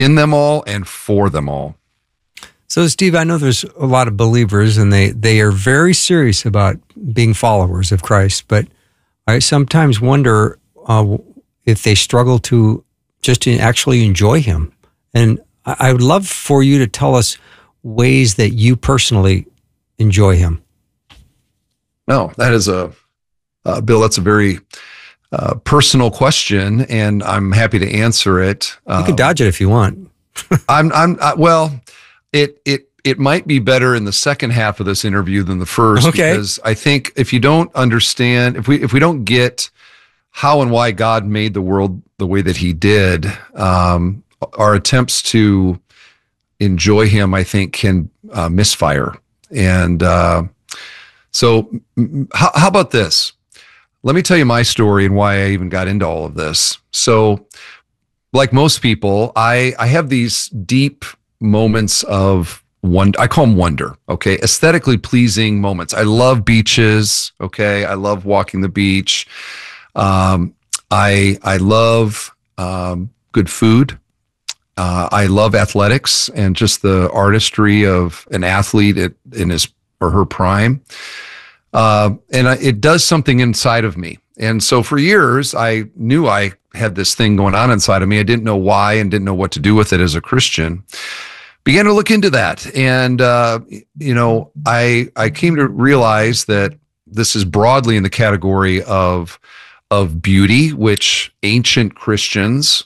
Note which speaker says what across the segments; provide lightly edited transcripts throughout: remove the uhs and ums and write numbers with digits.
Speaker 1: in them all and for them all.
Speaker 2: So, Steve, I know there's a lot of believers, and they are very serious about being followers of Christ, but I sometimes wonder if they struggle to just actually enjoy him. And I would love for you to tell us ways that you personally enjoy him.
Speaker 1: No, that is Bill, that's a very personal question, and I'm happy to answer it.
Speaker 2: You can dodge it if you want.
Speaker 1: It might be better in the second half of this interview than the first,
Speaker 2: okay.
Speaker 1: Because I think if you don't understand, if we don't get how and why God made the world the way that he did, our attempts to enjoy him, I think, can misfire. And so how about this? Let me tell you my story and why I even got into all of this. So like most people, I have these deep moments of wonder. I call them wonder, okay? Aesthetically pleasing moments. I love beaches, okay? I love walking the beach. I love good food. I love athletics and just the artistry of an athlete in his or her prime. It does something inside of me. And so for years, I knew I had this thing going on inside of me. I didn't know why and didn't know what to do with it as a Christian. Began to look into that. And, I came to realize that this is broadly in the category of beauty, which ancient Christians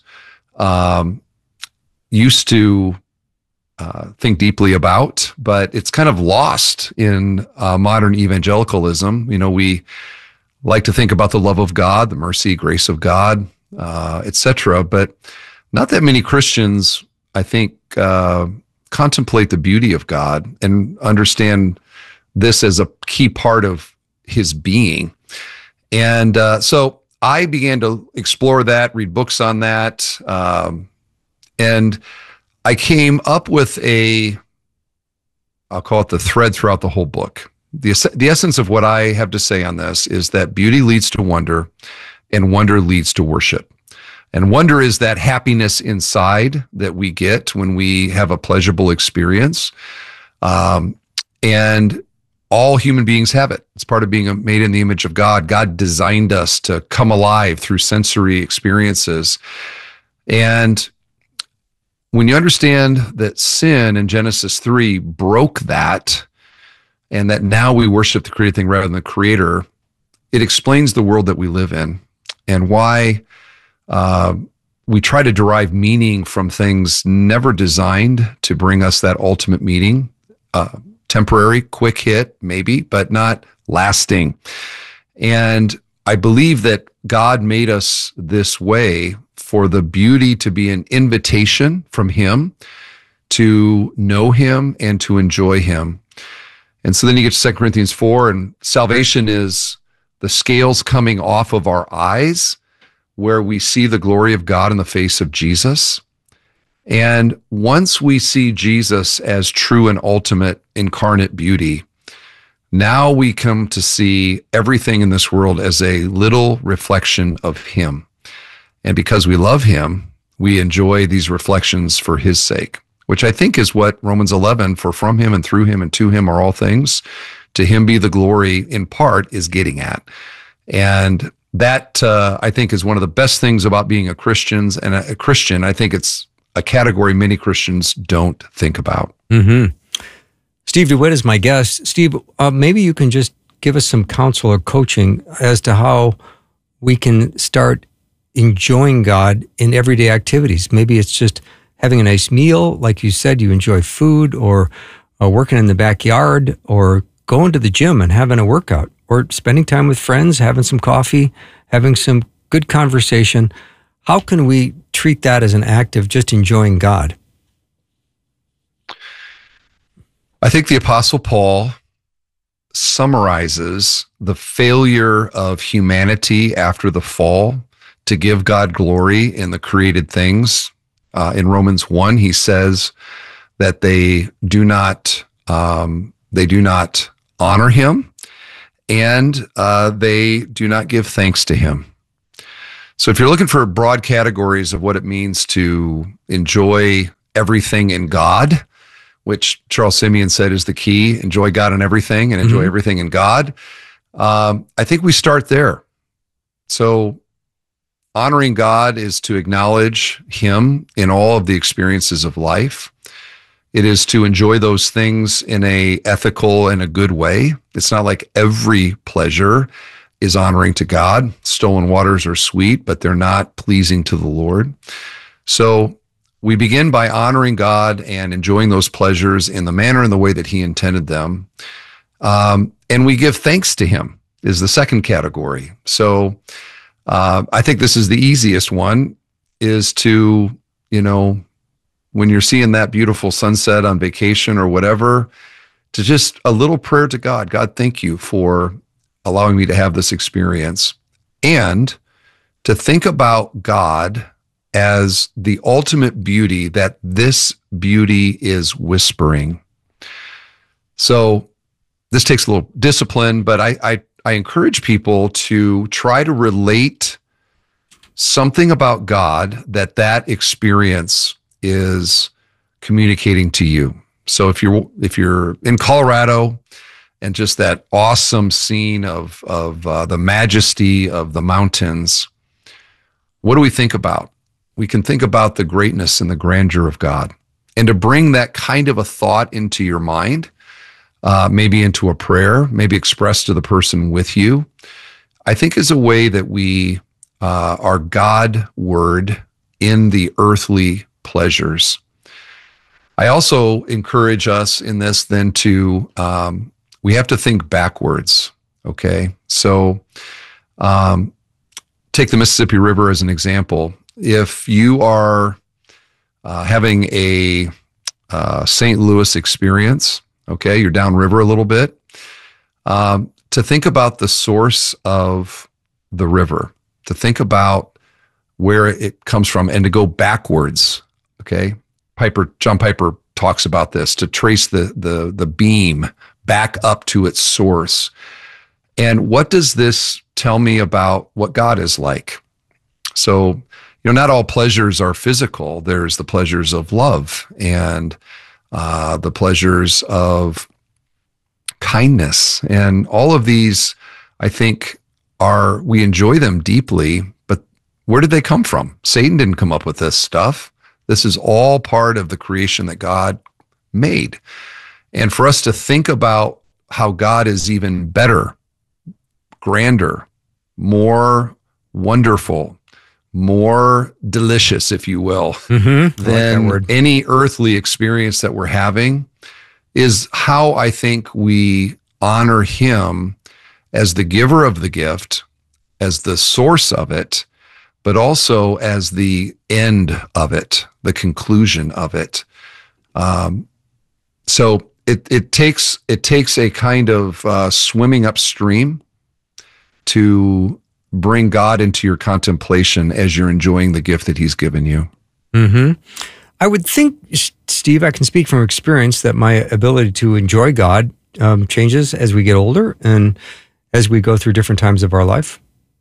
Speaker 1: used to think deeply about, but it's kind of lost in modern evangelicalism. We like to think about the love of God, the mercy, grace of God, etc. But not that many Christians, I think, contemplate the beauty of God and understand this as a key part of his being. And so I began to explore that, read books on that, and I came up with I'll call it the thread throughout the whole book. The essence of what I have to say on this is that beauty leads to wonder, and wonder leads to worship. And wonder is that happiness inside that we get when we have a pleasurable experience. And all human beings have it. It's part of being made in the image of God. God designed us to come alive through sensory experiences. And when you understand that sin in Genesis 3 broke that, and that now we worship the created thing rather than the creator, it explains the world that we live in and why we try to derive meaning from things never designed to bring us that ultimate meaning. Temporary, quick hit, maybe, but not lasting. And I believe that God made us this way for the beauty to be an invitation from him to know him and to enjoy him. And so then you get to 2 Corinthians 4, and salvation is the scales coming off of our eyes where we see the glory of God in the face of Jesus. And once we see Jesus as true and ultimate incarnate beauty, now we come to see everything in this world as a little reflection of him. And because we love him, we enjoy these reflections for his sake, which I think is what Romans 11, for from him and through him and to him are all things, to him be the glory, in part, is getting at. And that, I think, is one of the best things about being a Christian. And a Christian, I think it's a category many Christians don't think about.
Speaker 2: Mm-hmm. Steve DeWitt is my guest. Steve, maybe you can just give us some counsel or coaching as to how we can start enjoying God in everyday activities. Maybe it's just having a nice meal, like you said, you enjoy food, or working in the backyard, or going to the gym and having a workout, or spending time with friends, having some coffee, having some good conversation. How can we treat that as an act of just enjoying God?
Speaker 1: I think the Apostle Paul summarizes the failure of humanity after the fall to give God glory in the created things. In Romans 1, he says that they do not honor him, and they do not give thanks to him. So if you're looking for broad categories of what it means to enjoy everything in God, which Charles Simeon said is the key, enjoy God in everything and enjoy everything in God, I think we start there. So honoring God is to acknowledge him in all of the experiences of life. It is to enjoy those things in a ethical and a good way. It's not like every pleasure is honoring to God. Stolen waters are sweet, but they're not pleasing to the Lord. So we begin by honoring God and enjoying those pleasures in the manner and the way that he intended them. And we give thanks to him is the second category. So I think this is the easiest one, is to, when you're seeing that beautiful sunset on vacation or whatever, to just a little prayer to God. God, thank you for allowing me to have this experience. And to think about God as the ultimate beauty, that this beauty is whispering. So this takes a little discipline, but I encourage people to try to relate something about God that experience is communicating to you. So if you're in Colorado and just that awesome scene of the majesty of the mountains, what do we think about? We can think about the greatness and the grandeur of God. And to bring that kind of a thought into your mind, maybe into a prayer, maybe expressed to the person with you, I think is a way that we are God-word in the earthly pleasures. I also encourage us in this then to, we have to think backwards, okay? So take the Mississippi River as an example. If you are having a St. Louis experience, okay, you're downriver a little bit, to think about the source of the river, to think about where it comes from and to go backwards, okay? John Piper talks about this, to trace the beam back up to its source. And what does this tell me about what God is like? So, not all pleasures are physical. There's the pleasures of love and the pleasures of kindness. And all of these, I think, we enjoy them deeply, but where did they come from? Satan didn't come up with this stuff. This is all part of the creation that God made. And for us to think about how God is even better, grander, more wonderful, more delicious, if you will, than any earthly experience that we're having, is how I think we honor him as the giver of the gift, as the source of it, but also as the end of it, the conclusion of it. So it takes a kind of swimming upstream to bring God into your contemplation as you're enjoying the gift that he's given you.
Speaker 2: Mm-hmm. I would think, Steve, I can speak from experience that my ability to enjoy God changes as we get older and as we go through different times of our life.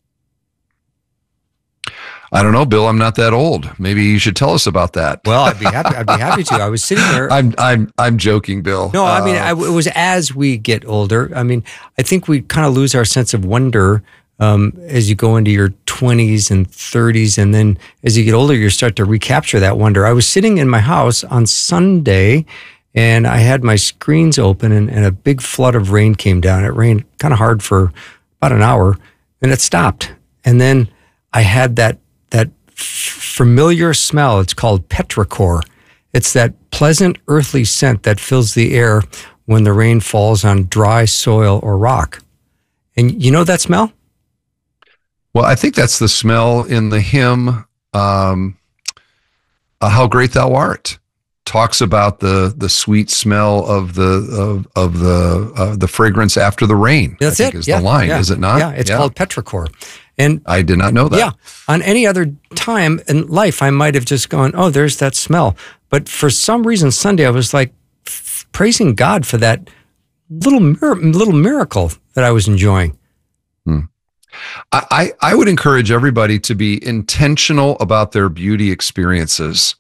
Speaker 1: I don't know, Bill. I'm not that old. Maybe you should tell us about that.
Speaker 2: Well, I'd be happy to. I was sitting there.
Speaker 1: I'm joking, Bill.
Speaker 2: No, I mean, it was as we get older. I mean, I think we kind of lose our sense of wonder as you go into your 20s and 30s, and then as you get older, you start to recapture that wonder. I was sitting in my house on Sunday, and I had my screens open, and a big flood of rain came down. It rained kind of hard for about an hour, and it stopped. And then I had that familiar smell. It's called petrichor. It's that pleasant earthly scent that fills the air when the rain falls on dry soil or rock. And you know that smell?
Speaker 1: Well, I think that's the smell in the hymn, How Great Thou Art. Talks about the sweet smell of the fragrance after the rain.
Speaker 2: That's
Speaker 1: I think is the line, is it not?
Speaker 2: Yeah, it's called petrichor. And
Speaker 1: I did not know that.
Speaker 2: Yeah. On any other time in life, I might have just gone, oh, there's that smell. But for some reason, Sunday, I was like praising God for that little miracle that I was enjoying.
Speaker 1: I would encourage everybody to be intentional about their beauty experiences.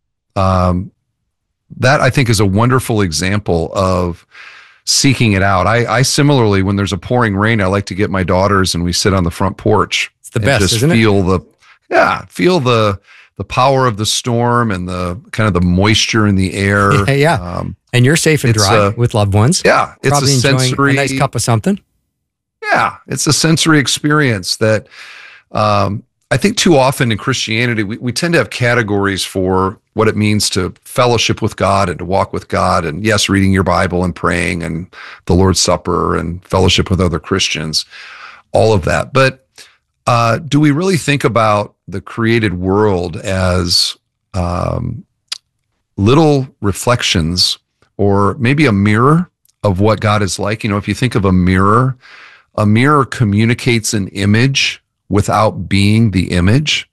Speaker 1: That I think is a wonderful example of seeking it out. I similarly, when there's a pouring rain, I like to get my daughters and we sit on the front porch.
Speaker 2: It's the best,
Speaker 1: just
Speaker 2: isn't it?
Speaker 1: Feel the power of the storm and the kind of the moisture in the air.
Speaker 2: Yeah. And you're safe and dry with loved ones.
Speaker 1: Yeah. It's
Speaker 2: probably
Speaker 1: a sensory,
Speaker 2: a nice cup of something.
Speaker 1: Yeah. It's a sensory experience that, I think too often in Christianity, we tend to have categories for what it means to fellowship with God and to walk with God. And yes, reading your Bible and praying and the Lord's Supper and fellowship with other Christians, all of that. But do we really think about the created world as little reflections or maybe a mirror of what God is like? You know, if you think of a mirror communicates an image without being the image.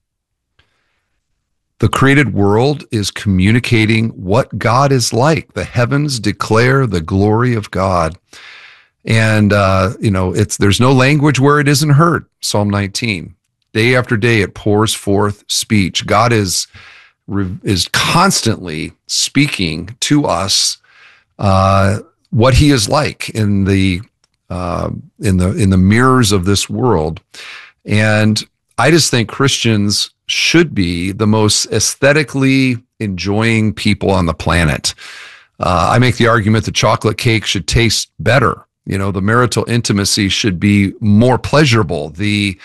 Speaker 1: The created world is communicating what God is like. The heavens declare the glory of God. And, there's no language where it isn't heard. Psalm 19. Day after day, it pours forth speech. God is constantly speaking to us what he is like in the mirrors of this world. And I just think Christians should be the most aesthetically enjoying people on the planet. I make the argument that chocolate cake should taste better. You know, the marital intimacy should be more pleasurable. The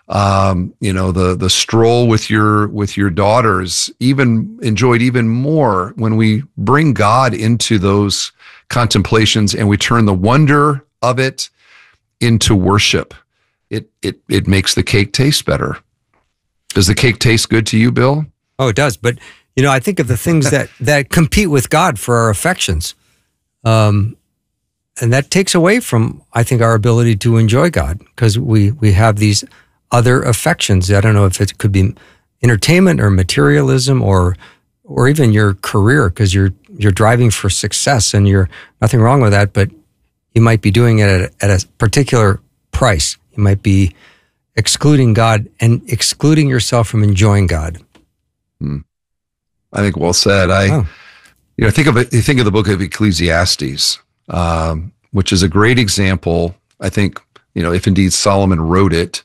Speaker 1: stroll with your daughters even enjoyed even more when we bring God into those contemplations and we turn the wonder of it into worship. It makes the cake taste better. Does the cake taste good to you, Bill?
Speaker 2: Oh, it does. But, I think of the things that compete with God for our affections. And that takes away from, I think, our ability to enjoy God because we have these other affections. I don't know if it could be entertainment or materialism or even your career because you're driving for success and you're nothing wrong with that, but you might be doing it at a particular price. You might be excluding God and excluding yourself from enjoying God.
Speaker 1: I think well said. Think of the book of Ecclesiastes, which is a great example. I think, if indeed Solomon wrote it,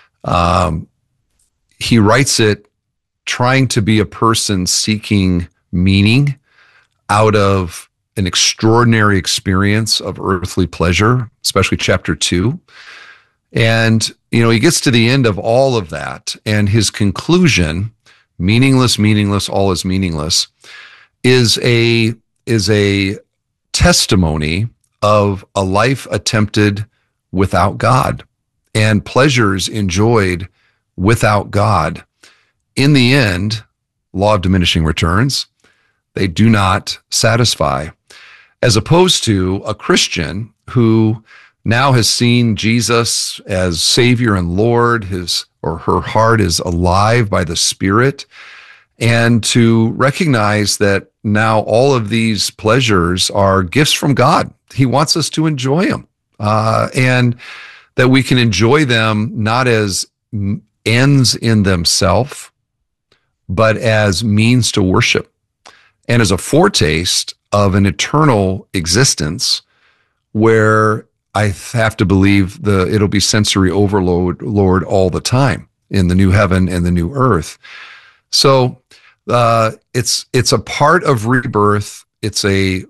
Speaker 1: he writes it trying to be a person seeking meaning out of an extraordinary experience of earthly pleasure, especially chapter 2. And, he gets to the end of all of that. And his conclusion, meaningless, all is meaningless, is a testimony of a life attempted without God and pleasures enjoyed without God. In the end, law of diminishing returns, they do not satisfy. As opposed to a Christian who now has seen Jesus as Savior and Lord, his or her heart is alive by the Spirit, and to recognize that now all of these pleasures are gifts from God. He wants us to enjoy them, and that we can enjoy them not as ends in themselves, but as means to worship and as a foretaste of an eternal existence where I have to believe it'll be sensory overload, Lord, all the time in the new heaven and the new earth. So it's a part of rebirth. It's a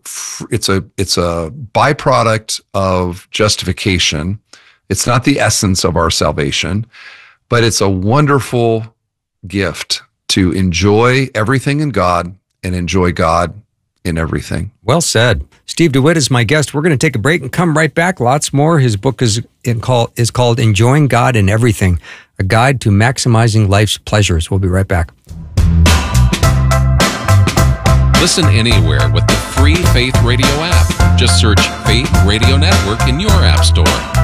Speaker 1: byproduct of justification. It's not the essence of our salvation, but it's a wonderful gift to enjoy everything in God and enjoy God in everything.
Speaker 2: Well said. Steve DeWitt is my guest. We're going to take a break and come right back. Lots more. His book is called Enjoying God in Everything, a guide to maximizing life's pleasures. We'll be right back.
Speaker 3: Listen anywhere with the free Faith Radio app. Just search Faith Radio Network in your app store.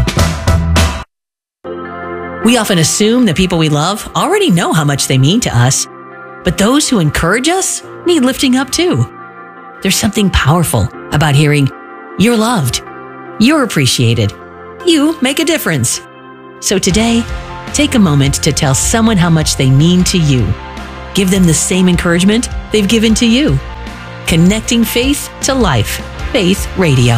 Speaker 4: We often assume the people we love already know how much they mean to us, but those who encourage us need lifting up too. There's something powerful about hearing, "You're loved. You're appreciated. You make a difference." So today, take a moment to tell someone how much they mean to you. Give them the same encouragement they've given to you. Connecting faith to life. Faith Radio.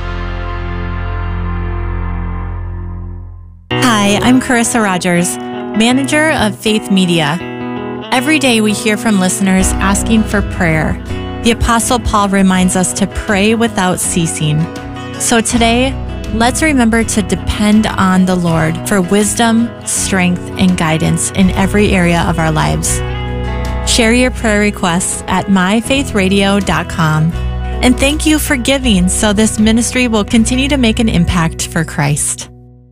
Speaker 5: Hi, I'm Carissa Rogers, manager of Faith Media. Every day we hear from listeners asking for prayer. The Apostle Paul reminds us to pray without ceasing. So today, let's remember to depend on the Lord for wisdom, strength, and guidance in every area of our lives. Share your prayer requests at myfaithradio.com. And thank you for giving so this ministry will continue to make an impact for Christ.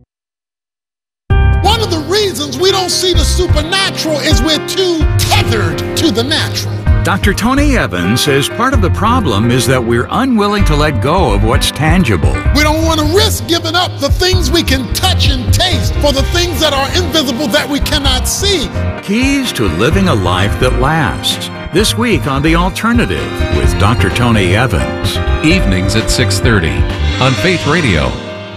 Speaker 6: One of the reasons we don't see the supernatural is we're too tethered to the natural.
Speaker 7: Dr. Tony Evans says part of the problem is that we're unwilling to let go of what's tangible.
Speaker 6: We don't want to risk giving up the things we can touch and taste for the things that are invisible that we cannot see.
Speaker 7: Keys to living a life that lasts. This week on The Alternative with Dr. Tony Evans.
Speaker 3: Evenings at 6:30 on Faith Radio.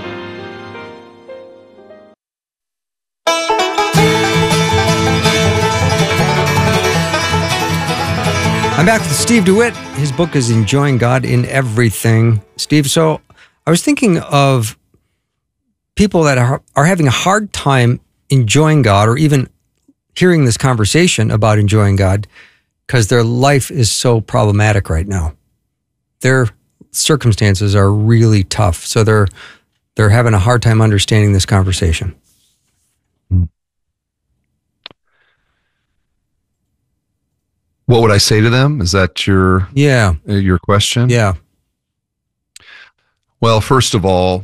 Speaker 2: I'm back with Steve DeWitt. His book is Enjoying God in Everything. Steve, so I was thinking of people that are having a hard time enjoying God or even hearing this conversation about enjoying God because their life is so problematic right now. Their circumstances are really tough, so they're having a hard time understanding this conversation.
Speaker 1: What would I say to them? Is that your question?
Speaker 2: Yeah.
Speaker 1: Well, first of all,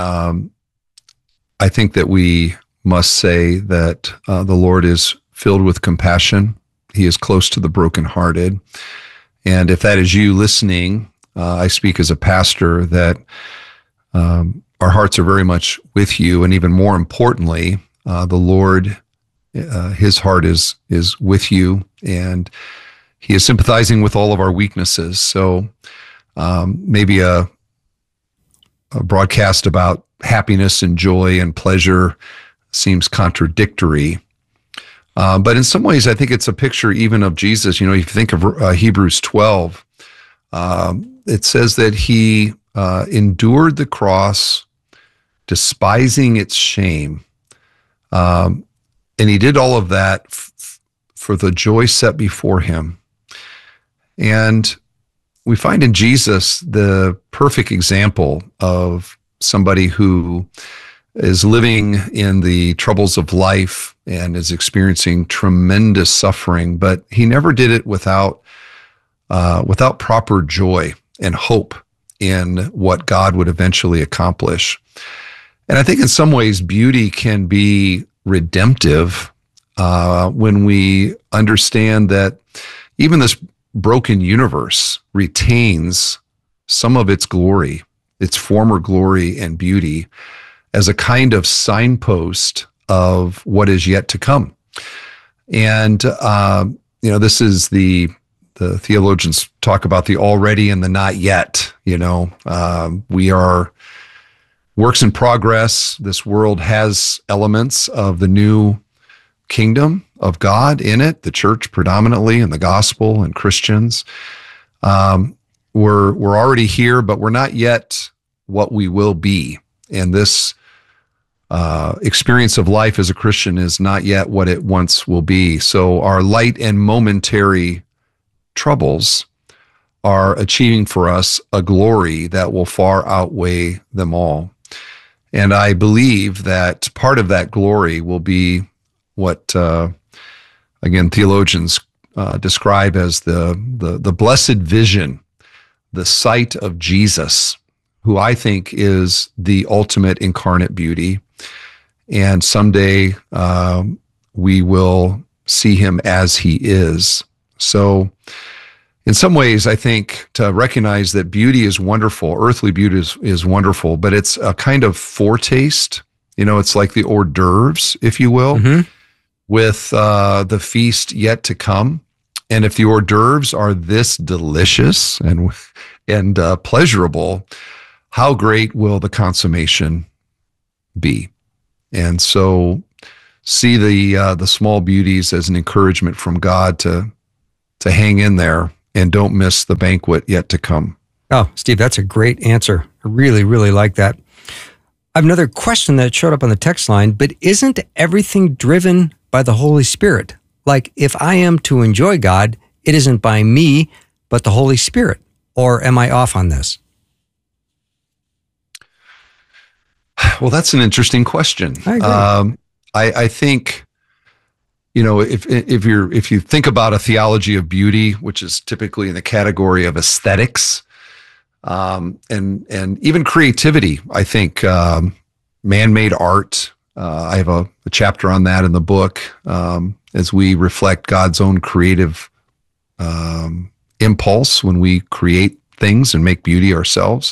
Speaker 1: I think that we must say that the Lord is filled with compassion. He is close to the brokenhearted. And if that is you listening, I speak as a pastor that our hearts are very much with you. And even more importantly, the Lord, his heart is with you, and he is sympathizing with all of our weaknesses. So maybe a broadcast about happiness and joy and pleasure seems contradictory. But in some ways, I think it's a picture even of Jesus. You know, if you think of Hebrews 12, it says that he endured the cross, despising its shame. And he did all of that for the joy set before him. And we find in Jesus the perfect example of somebody who is living in the troubles of life and is experiencing tremendous suffering, but he never did it without proper joy and hope in what God would eventually accomplish. And I think in some ways beauty can be redemptive when we understand that even this broken universe retains some of its glory, its former glory and beauty, as a kind of signpost of what is yet to come. And, this is the theologians talk about the already and the not yet. We are works in progress. This world has elements of the new kingdom of God in it, the church predominantly, and the gospel and Christians. We're already here, but we're not yet what we will be. And this experience of life as a Christian is not yet what it once will be. So our light and momentary troubles are achieving for us a glory that will far outweigh them all. And I believe that part of that glory will be what, again, theologians describe as the blessed vision, the sight of Jesus, who I think is the ultimate incarnate beauty. And someday we will see him as he is. So in some ways, I think to recognize that beauty is wonderful, earthly beauty is wonderful, but it's a kind of foretaste. It's like the hors d'oeuvres, if you will, with the feast yet to come. And if the hors d'oeuvres are this delicious and pleasurable, how great will the consummation be? And so see the small beauties as an encouragement from God to hang in there and don't miss the banquet yet to come.
Speaker 2: Oh, Steve, that's a great answer. I really, really like that. I have another question that showed up on the text line, but isn't everything driven by the Holy Spirit? Like, if I am to enjoy God, it isn't by me, but the Holy Spirit. Or am I off on this?
Speaker 1: Well, that's an interesting question.
Speaker 2: I agree.
Speaker 1: I think, if you think about a theology of beauty, which is typically in the category of aesthetics, and even creativity, I think man-made art. I have a chapter on that in the book as we reflect God's own creative impulse when we create things and make beauty ourselves.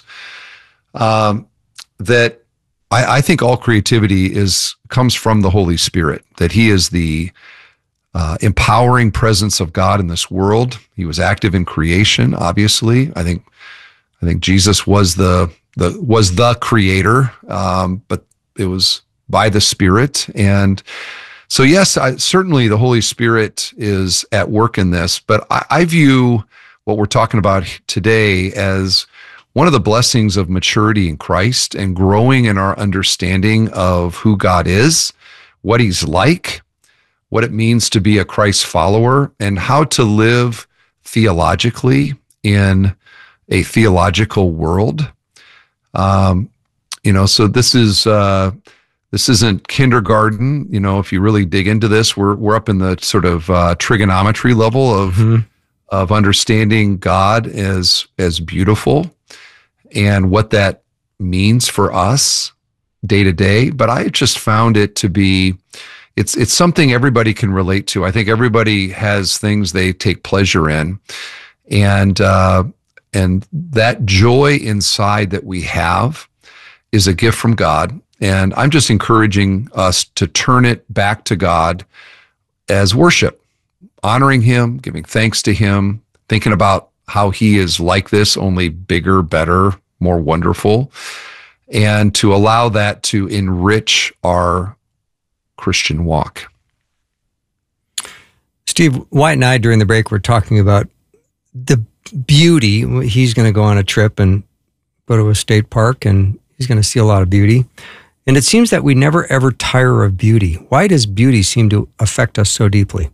Speaker 1: That I think all creativity comes from the Holy Spirit, that He is the empowering presence of God in this world. He was active in creation, obviously. I think Jesus was the creator, but it was by the Spirit. And so, yes, certainly the Holy Spirit is at work in this, but I view what we're talking about today as one of the blessings of maturity in Christ and growing in our understanding of who God is, what He's like, what it means to be a Christ follower, and how to live theologically in a theological world. So this isn't kindergarten. If you really dig into this, we're up in the sort of trigonometry level of understanding God as beautiful and what that means for us day to day. But I just found it to be, it's something everybody can relate to. I think everybody has things they take pleasure in, and that joy inside that we have is a gift from God. And I'm just encouraging us to turn it back to God as worship, honoring Him, giving thanks to Him, thinking about how He is like this, only bigger, better, more wonderful, and to allow that to enrich our Christian walk.
Speaker 2: Steve, Wyatt and I, during the break, were talking about the beauty. He's going to go on a trip and go to a state park, and he's going to see a lot of beauty. And it seems that we never, ever tire of beauty. Why does beauty seem to affect us so deeply?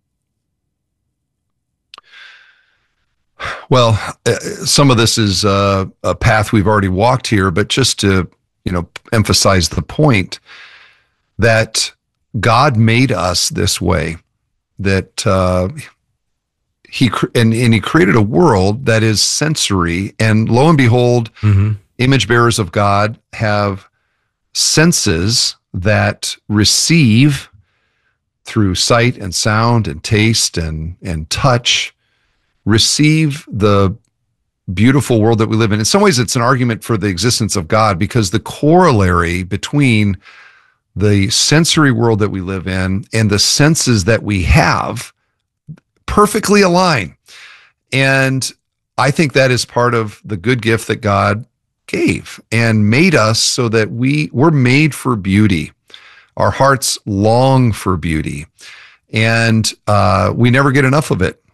Speaker 1: Well, some of this is a path we've already walked here, but just to, emphasize the point that God made us this way, that He created a world that is sensory, and lo and behold, image bearers of God have senses that receive through sight and sound and taste and touch, receive the beautiful world that we live in. In some ways, it's an argument for the existence of God, because the corollary between the sensory world that we live in and the senses that we have perfectly align. And I think that is part of the good gift that God gave and made us, so that we're made for beauty. Our hearts long for beauty, and we never get enough of it.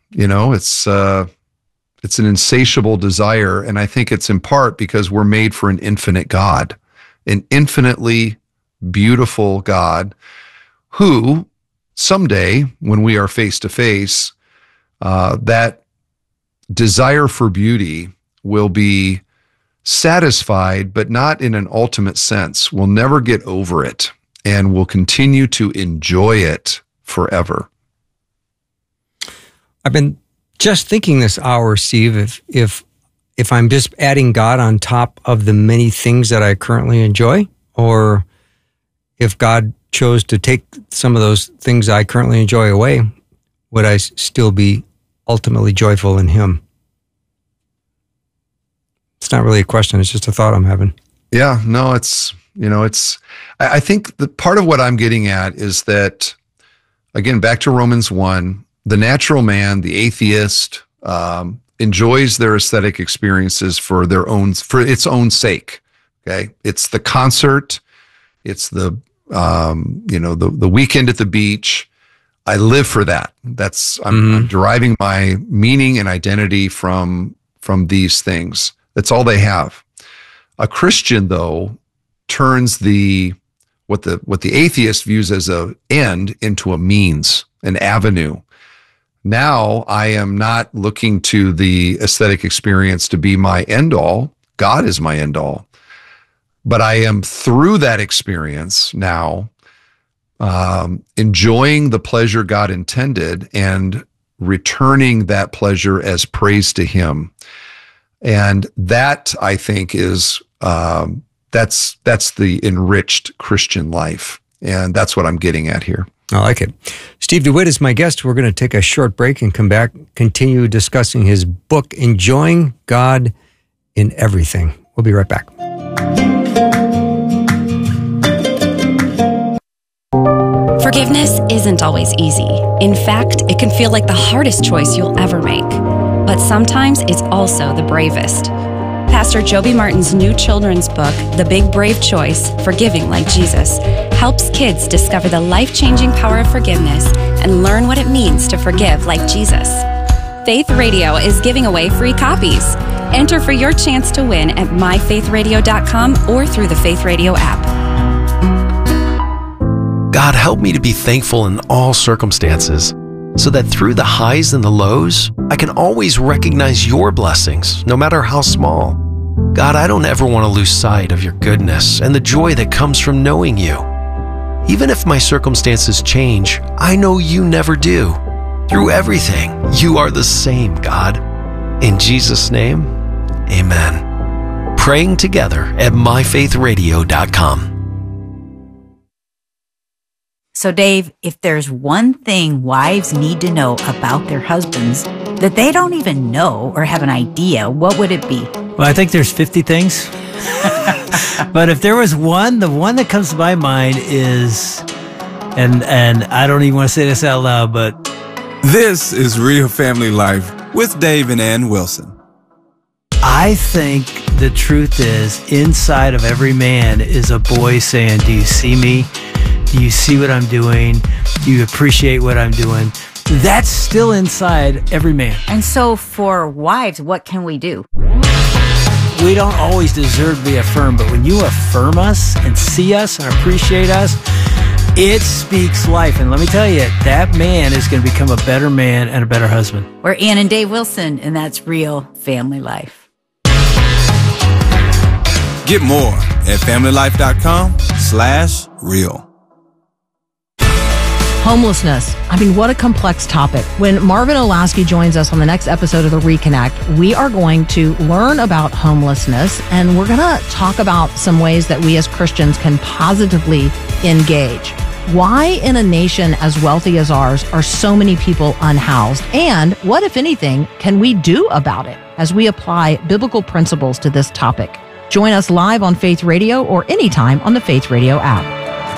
Speaker 1: It's an insatiable desire, and I think it's in part because we're made for an infinite God, an infinitely beautiful God, who someday, when we are face to face, that desire for beauty will be satisfied, but not in an ultimate sense. We'll never get over it, and we'll continue to enjoy it forever.
Speaker 2: I've been just thinking this hour, Steve, if I'm just adding God on top of the many things that I currently enjoy, or if God chose to take some of those things I currently enjoy away, would I still be ultimately joyful in Him? It's not really a question. It's just a thought I'm having.
Speaker 1: Yeah, no, I think the part of what I'm getting at is that, again, back to Romans 1, the natural man, the atheist, enjoys their aesthetic experiences for its own sake. Okay. It's the concert. It's the the weekend at the beach. I live for that. I'm deriving my meaning and identity from these things. That's all they have. A Christian, though, turns what the atheist views as an end into a means, an avenue. Now I am not looking to the aesthetic experience to be my end all. God is my end all. But I am through that experience now enjoying the pleasure God intended and returning that pleasure as praise to Him. And that, I think, is that's the enriched Christian life. And that's what I'm getting at here.
Speaker 2: I like it. Steve DeWitt is my guest. We're going to take a short break and come back, continue discussing his book, Enjoying God in Everything. We'll be right back.
Speaker 8: Forgiveness isn't always easy. In fact, it can feel like the hardest choice you'll ever make. But sometimes it's also the bravest. Pastor Joby Martin's new children's book, The Big Brave Choice, Forgiving Like Jesus, helps kids discover the life-changing power of forgiveness and learn what it means to forgive like Jesus. Faith Radio is giving away free copies. Enter for your chance to win at myfaithradio.com or through the Faith Radio app.
Speaker 9: God, help me to be thankful in all circumstances, so that through the highs and the lows, I can always recognize your blessings, no matter how small. God, I don't ever want to lose sight of your goodness and the joy that comes from knowing you. Even if my circumstances change, I know you never do. Through everything, you are the same, God. In Jesus' name, amen. Praying together at myfaithradio.com.
Speaker 10: So, Dave, if there's one thing wives need to know about their husbands that they don't even know or have an idea, what would it be?
Speaker 11: Well, I think there's 50 things. But if there was one, the one that comes to my mind is, and I don't even want to say this out loud, but...
Speaker 12: This is Real Family Life with Dave and Ann Wilson.
Speaker 11: I think the truth is, inside of every man is a boy saying, do you see me? Do you see what I'm doing? Do you appreciate what I'm doing? That's still inside every man.
Speaker 10: And so for wives, what can we do?
Speaker 11: We don't always deserve to be affirmed, but when you affirm us and see us and appreciate us, it speaks life. And let me tell you, that man is going to become a better man and a better husband.
Speaker 10: We're Ann and Dave Wilson, and that's Real Family Life.
Speaker 12: Get more at familylife.com/real.
Speaker 13: Homelessness. I mean, what a complex topic. When Marvin Olasky joins us on the next episode of The Reconnect, we are going to learn about homelessness, and we're going to talk about some ways that we as Christians can positively engage. Why in a nation as wealthy as ours are so many people unhoused? And what, if anything, can we do about it as we apply biblical principles to this topic? Join us live on Faith Radio or anytime on the Faith Radio app.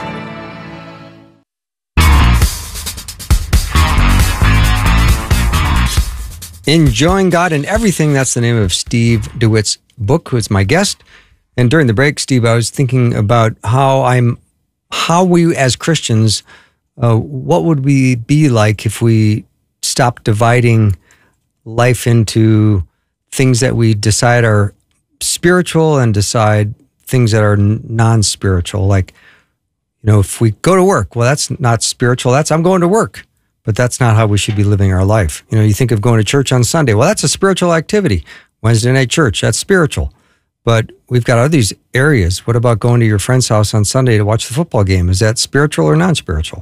Speaker 2: Enjoying God in Everything. That's the name of Steve DeWitt's book, who is my guest. And during the break, Steve, I was thinking about how we as Christians, what would we be like if we stopped dividing life into things that we decide are spiritual and decide things that are non-spiritual. Like, if we go to work, well, that's not spiritual. I'm going to work. But that's not how we should be living our life. You think of going to church on Sunday. Well, that's a spiritual activity. Wednesday night church, that's spiritual. But we've got other these areas. What about going to your friend's house on Sunday to watch the football game? Is that spiritual or non-spiritual?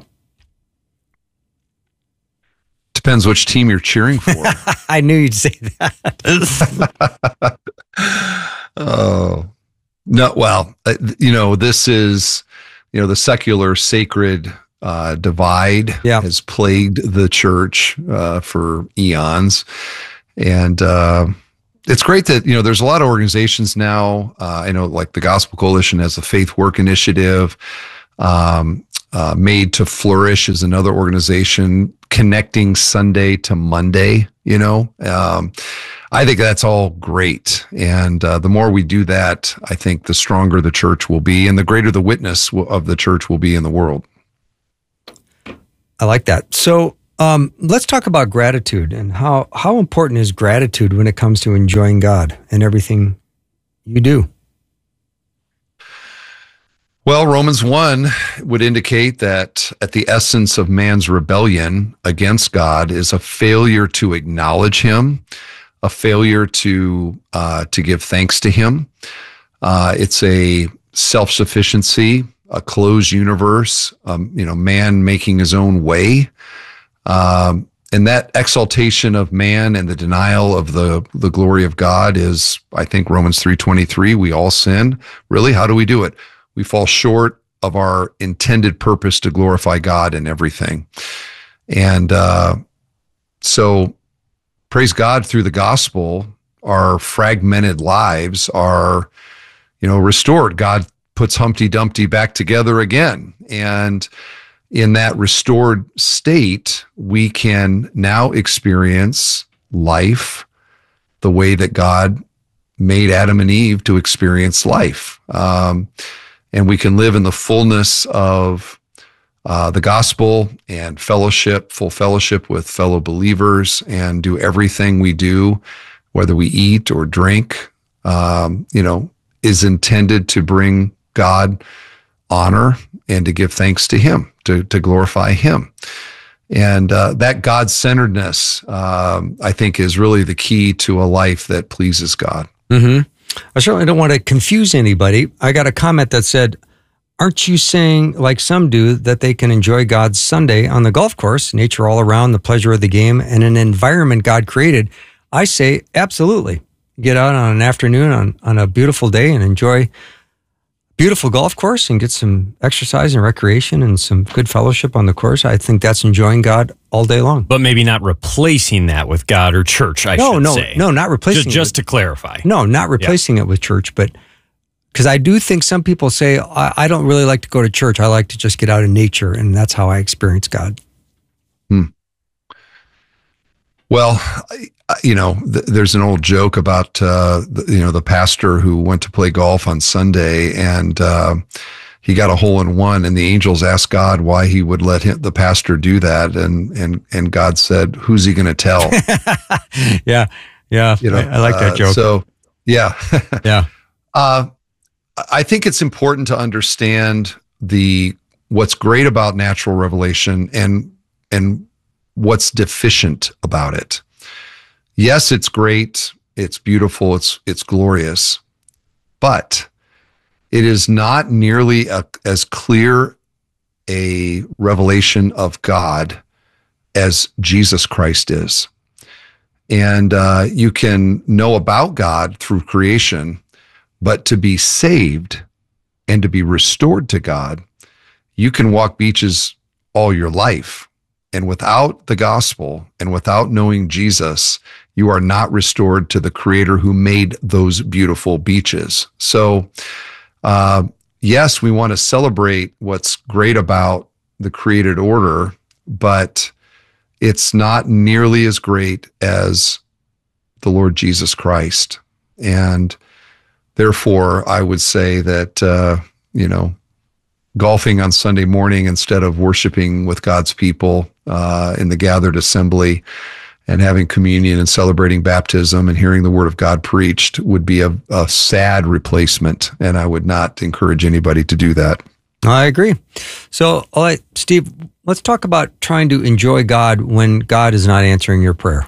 Speaker 1: Depends which team you're cheering for.
Speaker 2: I knew you'd say that.
Speaker 1: Oh, no. Well, this is, the secular sacred divide has plagued the church for eons. And it's great that, there's a lot of organizations now. I know like the Gospel Coalition has the Faith Work Initiative. Made to Flourish is another organization, connecting Sunday to Monday. I I think that's all great. And the more we do that, I think the stronger the church will be and the greater the witness of the church will be in the world.
Speaker 2: I like that. So let's talk about gratitude and how important is gratitude when it comes to enjoying God and everything you do?
Speaker 1: Well, Romans 1 would indicate that at the essence of man's rebellion against God is a failure to acknowledge him, a failure to give thanks to him. It's a self-sufficiency, a closed universe, man making his own way. And that exaltation of man and the denial of the glory of God is, I think, Romans 3:23. We all sin. Really, how do we do it? We fall short of our intended purpose to glorify God in everything. And so praise God, through the gospel, our fragmented lives are, restored. God puts Humpty Dumpty back together again. And in that restored state, we can now experience life the way that God made Adam and Eve to experience life. And we can live in the fullness of the gospel and fellowship, full fellowship with fellow believers, and do everything we do, whether we eat or drink, is intended to bring God honor and to give thanks to him, to glorify him. And that God-centeredness, I think, is really the key to a life that pleases God.
Speaker 2: Mm-hmm. I certainly don't want to confuse anybody. I got a comment that said, aren't you saying, like some do, that they can enjoy God's Sunday on the golf course, nature all around, the pleasure of the game, and an environment God created? I say, absolutely. Get out on an afternoon on a beautiful day and enjoy beautiful golf course and get some exercise and recreation and some good fellowship on the course. I think that's enjoying God all day long.
Speaker 14: But maybe not replacing that with God or church, I should say.
Speaker 2: No, not replacing it.
Speaker 14: Just to clarify.
Speaker 2: No, not replacing it with church, but because I do think some people say, I don't really like to go to church. I like to just get out in nature, and that's how I experience God.
Speaker 1: Well, there's an old joke about, the pastor who went to play golf on Sunday and he got a hole in one, and the angels asked God why he would let the pastor do that. And God said, who's he going to tell?
Speaker 2: Yeah. I like that joke.
Speaker 1: So, yeah.
Speaker 2: Yeah.
Speaker 1: I think it's important to understand what's great about natural revelation and what's deficient about it. Yes, it's great, it's beautiful, it's glorious, but it is not nearly as clear a revelation of God as Jesus Christ is. And you can know about God through creation, but to be saved and to be restored to God, you can walk beaches all your life. And without the gospel and without knowing Jesus, you are not restored to the Creator who made those beautiful beaches. So, yes, we want to celebrate what's great about the created order, but it's not nearly as great as the Lord Jesus Christ. And therefore, I would say that, golfing on Sunday morning instead of worshiping with God's people in the gathered assembly and having communion and celebrating baptism and hearing the word of God preached would be a sad replacement. And I would not encourage anybody to do that.
Speaker 2: I agree. So, all right, Steve, let's talk about trying to enjoy God when God is not answering your prayer.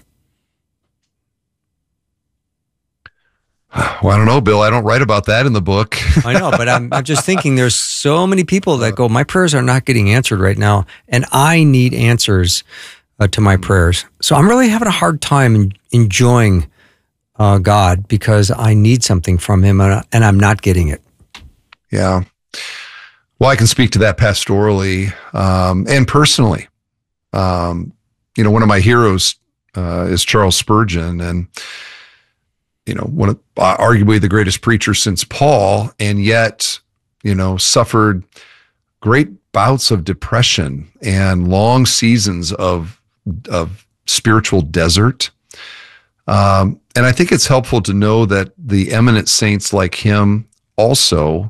Speaker 1: Well, I don't know, Bill. I don't write about that in the book.
Speaker 2: I know, but I'm just thinking there's so many people that go, my prayers are not getting answered right now, and I need answers to my prayers. So I'm really having a hard time enjoying God because I need something from him, and I'm not getting it.
Speaker 1: Yeah. Well, I can speak to that pastorally and personally. One of my heroes is Charles Spurgeon, and one of arguably the greatest preacher since Paul, and yet, suffered great bouts of depression and long seasons of spiritual desert. And I think it's helpful to know that the eminent saints like him also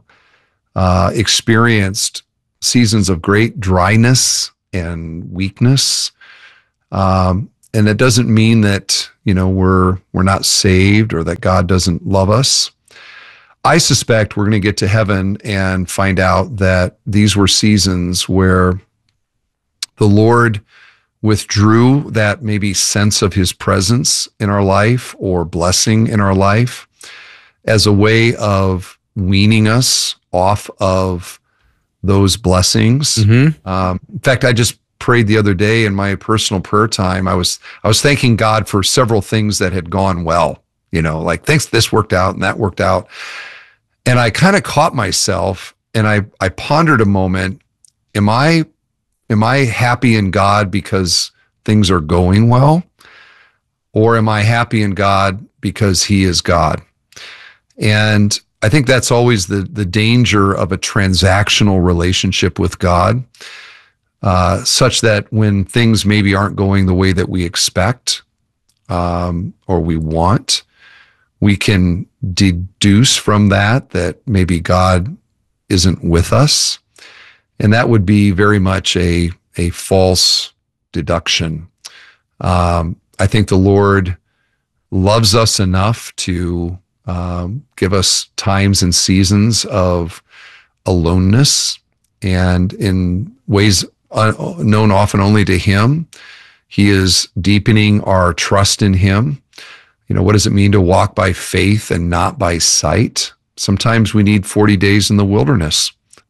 Speaker 1: experienced seasons of great dryness and weakness. And it doesn't mean that, we're not saved or that God doesn't love us. I suspect we're going to get to heaven and find out that these were seasons where the Lord withdrew that maybe sense of his presence in our life or blessing in our life as a way of weaning us off of those blessings. In fact, I just prayed the other day in my personal prayer time. I was thanking God for several things that had gone well, like thanks, this worked out and that worked out. And I kind of caught myself and I pondered a moment, am I happy in God because things are going well? Or am I happy in God because he is God? And I think that's always the danger of a transactional relationship with God, such that when things maybe aren't going the way that we expect or we want, we can deduce from that maybe God isn't with us. And that would be very much a false deduction. I think the Lord loves us enough to give us times and seasons of aloneness, and in ways known often only to him, he is deepening our trust in him. What does it mean to walk by faith and not by sight? Sometimes we need 40 days in the wilderness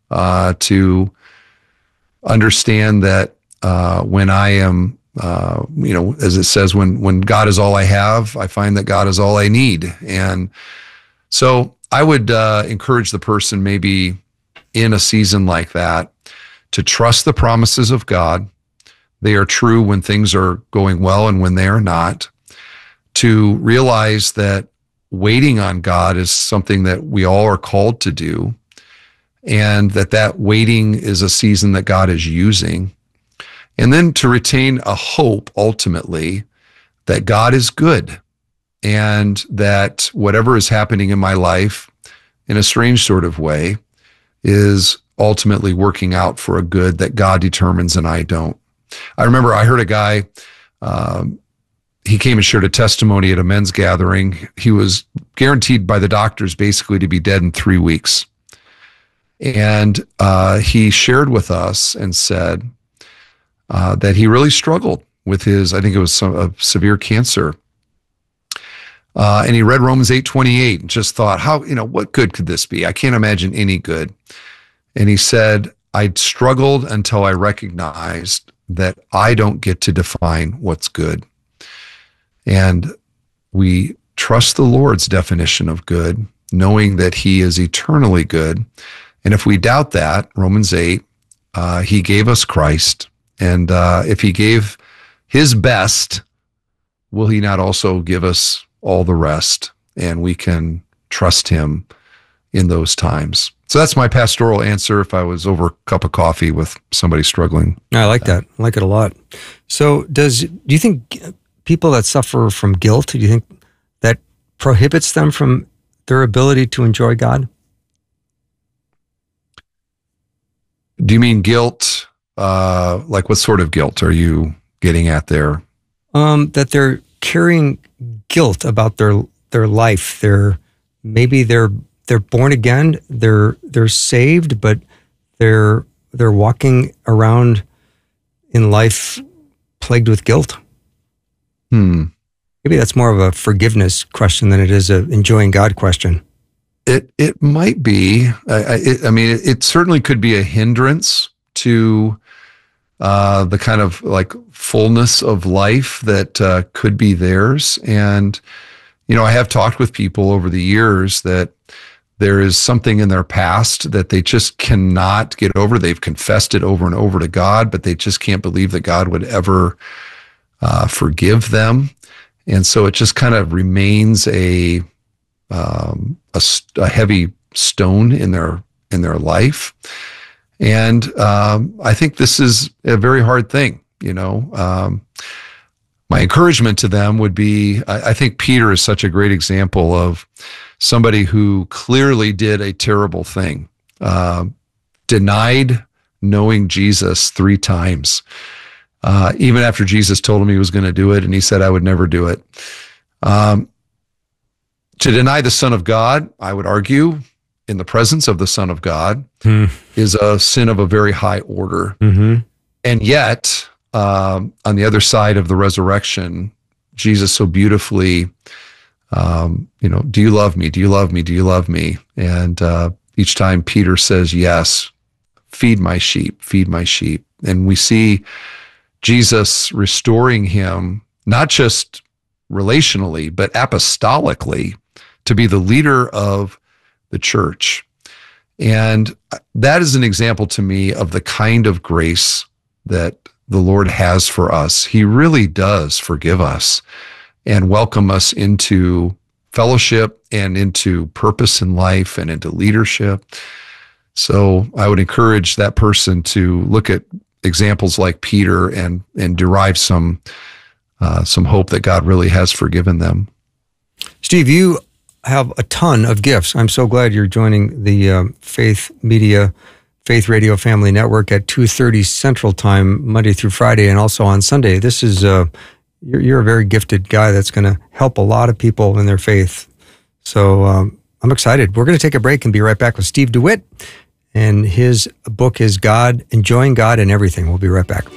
Speaker 1: to understand that when I am, as it says, when God is all I have, I find that God is all I need. And so I would encourage the person maybe in a season like that to trust the promises of God. They are true when things are going well and when they are not. To realize that waiting on God is something that we all are called to do, and that waiting is a season that God is using. And then to retain a hope, ultimately, that God is good, and that whatever is happening in my life, in a strange sort of way, is ultimately working out for a good that God determines and I don't. I remember I heard a guy, he came and shared a testimony at a men's gathering. He was guaranteed by the doctors basically to be dead in 3 weeks. And he shared with us and said that he really struggled with his, I think it was a severe cancer. And he read Romans 8:28 and just thought, what good could this be? I can't imagine any good. And he said, I struggled until I recognized that I don't get to define what's good. And we trust the Lord's definition of good, knowing that he is eternally good. And if we doubt that, Romans 8, he gave us Christ. And if he gave his best, will he not also give us all the rest? And we can trust him in those times. So that's my pastoral answer if I was over a cup of coffee with somebody struggling.
Speaker 2: I like that. I like it a lot. So do you think people that suffer from guilt, do you think that prohibits them from their ability to enjoy God?
Speaker 1: Do you mean guilt? Like what sort of guilt are you getting at there?
Speaker 2: That they're carrying guilt about their life. Maybe they're born again. They're saved, but they're walking around in life plagued with guilt. Maybe that's more of a forgiveness question than it is a enjoying God question.
Speaker 1: It might be. It certainly could be a hindrance to the kind of like fullness of life that could be theirs. And, I have talked with people over the years that there is something in their past that they just cannot get over. They've confessed it over and over to God, but they just can't believe that God would ever forgive them. And so it just kind of remains a heavy stone in their life. And I think this is a very hard thing. my encouragement to them would be, I think Peter is such a great example of somebody who clearly did a terrible thing, denied knowing Jesus 3 times, even after Jesus told him he was going to do it, and he said, I would never do it. To deny the Son of God, I would argue, in the presence of the Son of God, is a sin of a very high order.
Speaker 2: Mm-hmm.
Speaker 1: And yet, on the other side of the resurrection, Jesus so beautifully, do you love me? Do you love me? Do you love me? And each time Peter says, yes, feed my sheep, feed my sheep. And we see Jesus restoring him, not just relationally, but apostolically, to be the leader of the church. And that is an example to me of the kind of grace that the Lord has for us. He really does forgive us and welcome us into fellowship and into purpose in life and into leadership. So I would encourage that person to look at examples like Peter and derive some hope that God really has forgiven them.
Speaker 2: Steve, you have a ton of gifts. I'm so glad you're joining the Faith Radio Family Network at 2:30 Central Time, Monday through Friday, and also on Sunday. This is you're a very gifted guy that's going to help a lot of people in their faith. So I'm excited. We're going to take a break and be right back with Steve DeWitt, and his book is God, Enjoying God in Everything. We'll be right back.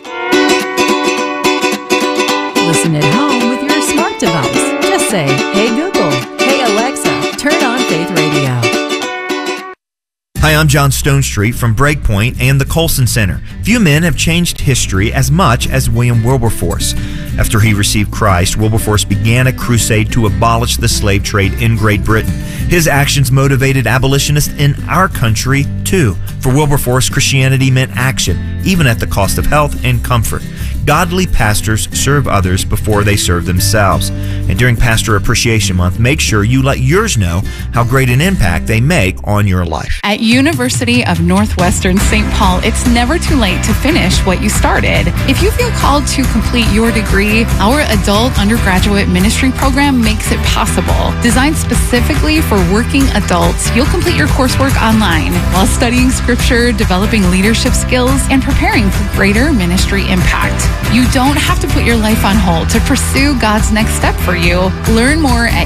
Speaker 15: Listen at home with your smart device. Just say, hey Google, hey Alexa, turn on Faith Radio.
Speaker 16: Hi, I'm John Stonestreet from Breakpoint and the Colson Center. Few men have changed history as much as William Wilberforce. After he received Christ, Wilberforce began a crusade to abolish the slave trade in Great Britain. His actions motivated abolitionists in our country, too. For Wilberforce, Christianity meant action, even at the cost of health and comfort. Godly pastors serve others before they serve themselves. And during Pastor Appreciation Month, make sure you let yours know how great an impact they make on your life.
Speaker 17: At University of Northwestern St. Paul, it's never too late to finish what you started. If you feel called to complete your degree, our adult undergraduate ministry program makes it possible. Designed specifically for working adults, you'll complete your coursework online while studying scripture, developing leadership skills, and preparing for greater ministry impact. You don't have to put your life on hold to pursue God's next step for you. Learn more at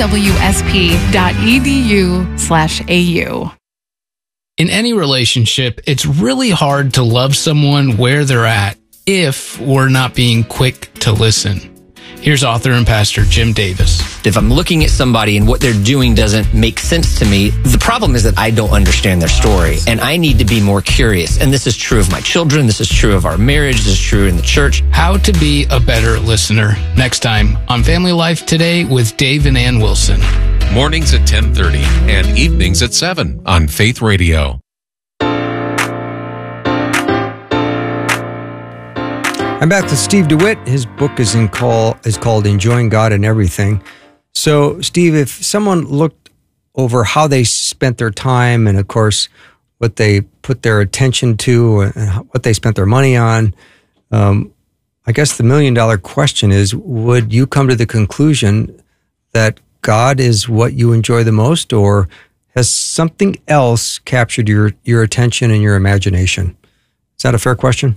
Speaker 17: unwsp.edu/au.
Speaker 18: In any relationship, it's really hard to love someone where they're at if we're not being quick to listen. Here's author and pastor Jim Davis.
Speaker 19: If I'm looking at somebody and what they're doing doesn't make sense to me, the problem is that I don't understand their story, and I need to be more curious. And this is true of my children. This is true of our marriage. This is true in the church.
Speaker 18: How to be a better listener. Next time on Family Life Today with Dave and Ann Wilson.
Speaker 3: Mornings at 10:30 and evenings at 7 on Faith Radio.
Speaker 2: I'm back with Steve DeWitt. His book is called Enjoying God in Everything. So, Steve, if someone looked over how they spent their time and, of course, what they put their attention to and what they spent their money on, I guess the million-dollar question is, would you come to the conclusion that God is what you enjoy the most, or has something else captured your attention and your imagination? Is that a fair question?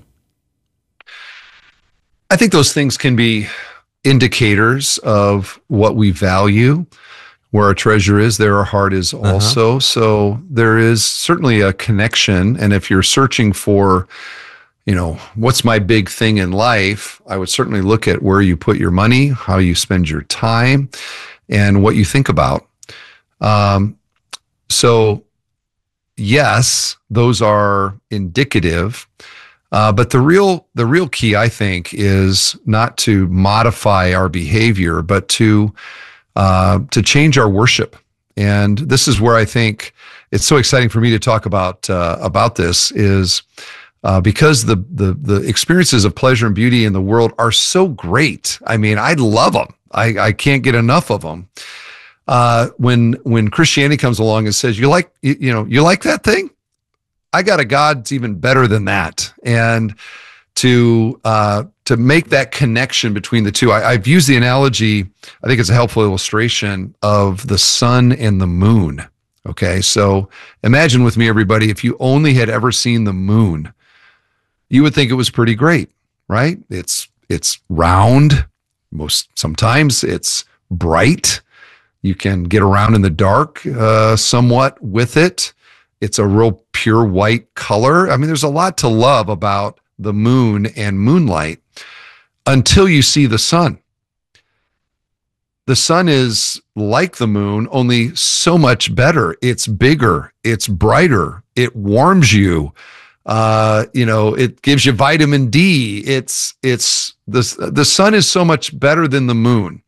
Speaker 1: I think those things can be indicators of what we value. Where our treasure is, there our heart is also. So there is certainly a connection. And if you're searching for, what's my big thing in life, I would certainly look at where you put your money, how you spend your time, and what you think about. So yes, those are indicative. But the real key, I think, is not to modify our behavior, but to change our worship. And this is where I think it's so exciting for me to talk about this is because the experiences of pleasure and beauty in the world are so great. I mean, I love them. I can't get enough of them. When Christianity comes along and says, you like that thing? I got a God that's even better than that. And to to make that connection between the two. I've used the analogy, I think it's a helpful illustration of the sun and the moon. Okay, so imagine with me, everybody, if you only had ever seen the moon, you would think it was pretty great, right? It's round, sometimes it's bright. You can get around in the dark somewhat with it. It's a real pure white color. I mean, there's a lot to love about the moon and moonlight until you see the sun. The sun is like the moon, only so much better. It's bigger, it's brighter, it warms you. It gives you vitamin D. The sun is so much better than the moon.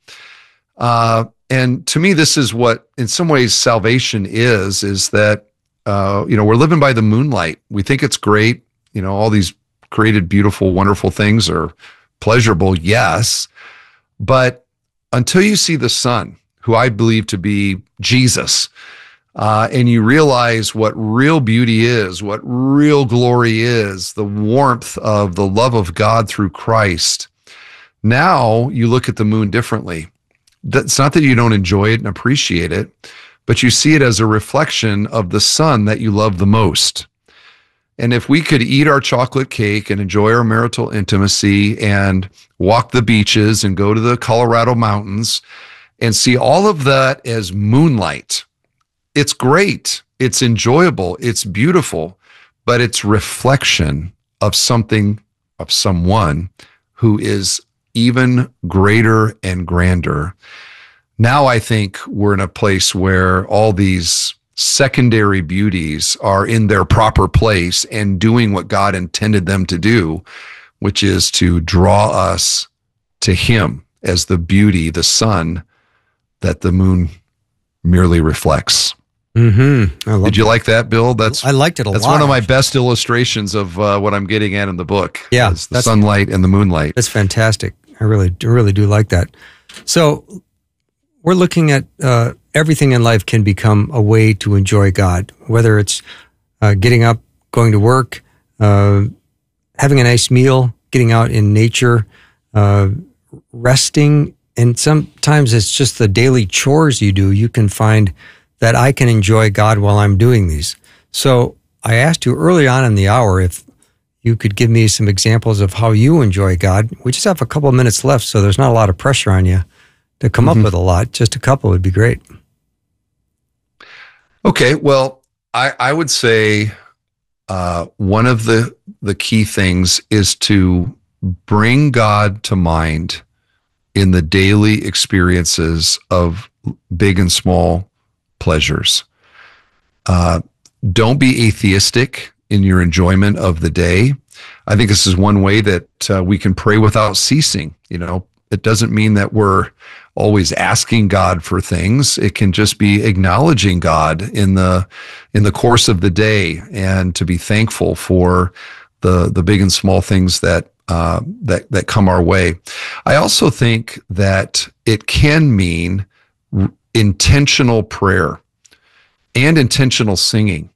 Speaker 1: And to me, this is what, in some ways, salvation is that, we're living by the moonlight. We think it's great. All these created, beautiful, wonderful things are pleasurable. Yes. But until you see the sun, who I believe to be Jesus, and you realize what real beauty is, what real glory is, the warmth of the love of God through Christ, now you look at the moon differently. It's not that you don't enjoy it and appreciate it, but you see it as a reflection of the sun that you love the most. And if we could eat our chocolate cake and enjoy our marital intimacy and walk the beaches and go to the Colorado mountains and see all of that as moonlight, it's great, it's enjoyable, it's beautiful, but it's reflection of something, of someone who is even greater and grander. Now I think we're in a place where all these secondary beauties are in their proper place and doing what God intended them to do, which is to draw us to Him as the beauty, the sun that the moon merely reflects.
Speaker 2: Mm-hmm.
Speaker 1: Did you like that, Bill?
Speaker 2: I liked it a lot.
Speaker 1: That's one of my best illustrations of what I'm getting at in the book.
Speaker 2: Yeah,
Speaker 1: is the sunlight and the moonlight.
Speaker 2: That's fantastic. I really do like that. So we're looking at everything in life can become a way to enjoy God, whether it's getting up, going to work, having a nice meal, getting out in nature, resting. And sometimes it's just the daily chores you do. You can find that I can enjoy God while I'm doing these. So I asked you early on in the hour if you could give me some examples of how you enjoy God. We just have a couple of minutes left, so there's not a lot of pressure on you to come up with a lot. Just a couple would be great.
Speaker 1: Okay, well, I would say one of the key things is to bring God to mind in the daily experiences of big and small pleasures. Don't be atheistic in your enjoyment of the day. I think this is one way that we can pray without ceasing. It doesn't mean that we're always asking God for things. It can just be acknowledging God in the course of the day, and to be thankful for the big and small things that come our way. I also think that it can mean intentional prayer and intentional singing.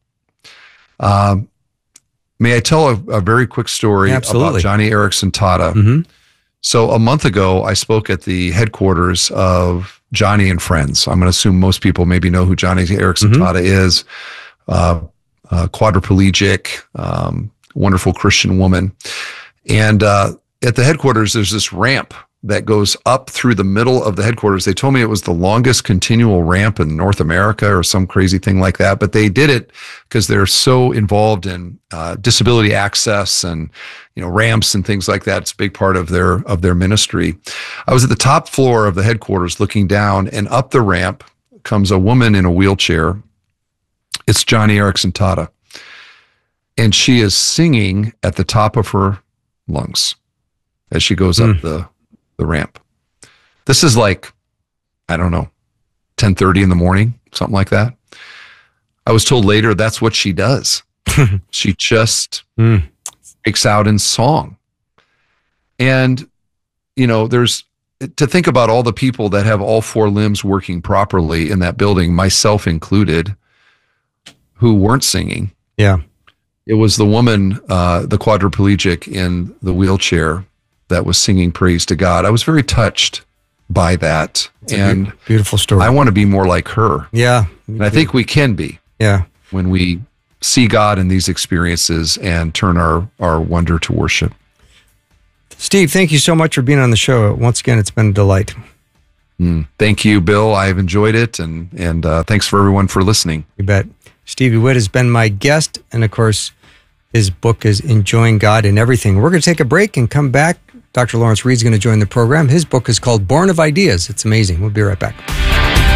Speaker 1: May I tell a very quick story about Joni Eareckson Tada?
Speaker 2: Mm-hmm.
Speaker 1: So a month ago, I spoke at the headquarters of Joni and Friends. I'm going to assume most people maybe know who Joni Eareckson Tada is. Quadriplegic, wonderful Christian woman. And at the headquarters, there's this ramp that goes up through the middle of the headquarters. They told me it was the longest continual ramp in North America or some crazy thing like that. But they did it because they're so involved in disability access and ramps and things like that. It's a big part of their ministry. I was at the top floor of the headquarters looking down, and up the ramp comes a woman in a wheelchair. It's Joni Eareckson Tada. And she is singing at the top of her lungs as she goes up the ramp. This is like, I don't know, 10:30 in the morning, something like that. I was told later that's what she does. She just breaks out in song. And, there's to think about all the people that have all four limbs working properly in that building, myself included, who weren't singing.
Speaker 2: Yeah.
Speaker 1: It was the woman, the quadriplegic in the wheelchair, that was singing praise to God. I was very touched by that.
Speaker 2: It's a beautiful story.
Speaker 1: I want to be more like her.
Speaker 2: Yeah.
Speaker 1: And I think we can be.
Speaker 2: Yeah.
Speaker 1: When we see God in these experiences and turn our wonder to worship.
Speaker 2: Steve, thank you so much for being on the show. Once again, it's been a delight.
Speaker 1: Thank you, Bill. I've enjoyed it. And thanks for everyone for listening.
Speaker 2: You bet. Stevie Witt has been my guest. And of course, his book is Enjoying God in Everything. We're going to take a break and come back. Dr. Lawrence Reed's going to join the program. His book is called Born of Ideas. It's amazing. We'll be right back.